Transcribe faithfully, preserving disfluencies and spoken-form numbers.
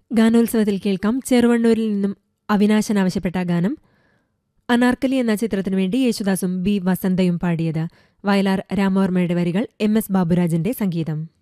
ഗാനോത്സവത്തിൽ കേൾക്കാം ചെറുവണ്ണൂരിൽ നിന്നും അവിനാശൻ ആവശ്യപ്പെട്ട ഗാനം. അനാർക്കലി എന്ന ചിത്രത്തിനു വേണ്ടി യേശുദാസും ബി വസന്തയും പാടിയത്. വയലാർ രാമവർമ്മയുടെ വരികൾ, എം എസ് ബാബുരാജിന്റെ സംഗീതം.